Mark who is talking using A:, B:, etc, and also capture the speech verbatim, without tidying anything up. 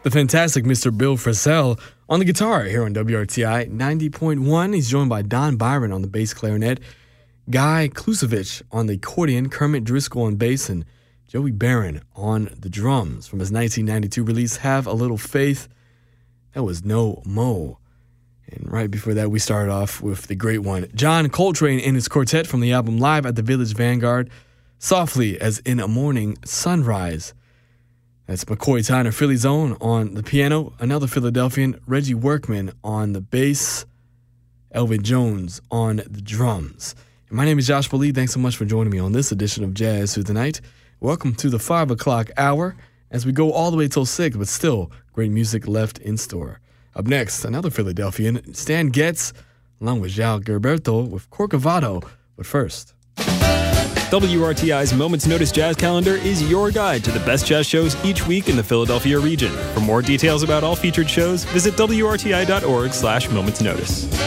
A: the fantastic Mister Bill Frisell on the guitar here on W R T I ninety point one. He's joined by Don Byron on the bass clarinet, Guy Klusevich on the accordion, Kermit Driscoll on bass, and Joey Barron on the drums. From his nineteen ninety-two release, Have a Little Faith, that was No Mo. And right before that, we started off with the great one, John Coltrane and his quartet from the album Live at the Village Vanguard, Softly as in a Morning Sunrise. That's McCoy Tyner, Philly's Own on the piano, another Philadelphian, Reggie Workman on the bass, Elvin Jones on the drums. And my name is Josh Lee. Thanks so much for joining me on this edition of Jazz Through the Night. Welcome to the five o'clock hour as we go all the way till six, but still great music left in store. Up next, another Philadelphian, Stan Getz, along with João Gilberto with Corcovado. But first,
B: W R T I's Moments Notice Jazz Calendar is your guide to the best jazz shows each week in the Philadelphia region. For more details about all featured shows, visit W R T I dot org slash Moments Notice.